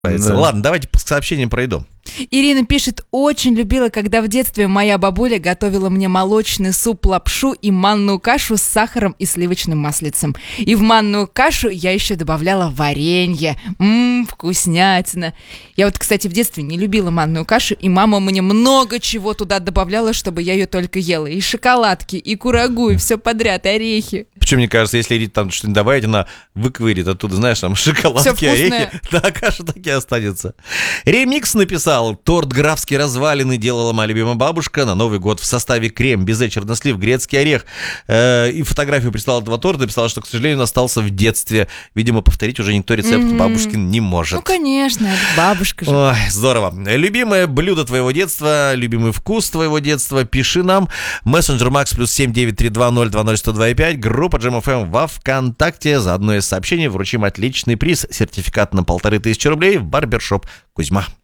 Да. Ладно, давайте к сообщениям про еду. Ирина пишет: очень любила, когда в детстве моя бабуля готовила мне молочный суп-лапшу и манную кашу с сахаром и сливочным маслицем. И в манную кашу я еще добавляла варенье. Вкуснятина. Я вот, кстати, в детстве не любила манную кашу, и мама мне много чего туда добавляла, чтобы я ее только ела. И шоколадки, и курагу, и все подряд, и орехи. Причем, мне кажется, если Ирина там что-нибудь добавить, она выковырит оттуда, знаешь, там шоколадки, орехи. Да, каша так и останется. Ремикс написал: торт графские развалины делала моя любимая бабушка на Новый год в составе крем, безе, чернослив, грецкий орех. И фотографию прислала этого торта, написала, что, к сожалению, он остался в детстве. Видимо, повторить уже никто рецепт бабушкин не может. Ну, конечно, это бабушка же. Ой, здорово. Любимое блюдо твоего детства, любимый вкус твоего детства, пиши нам. Мессенджер Макс +7 932 020 102,5, группа Jam FM во ВКонтакте. За одно из сообщений вручим отличный приз — сертификат на 1500 рублей в барбершоп Кузьма.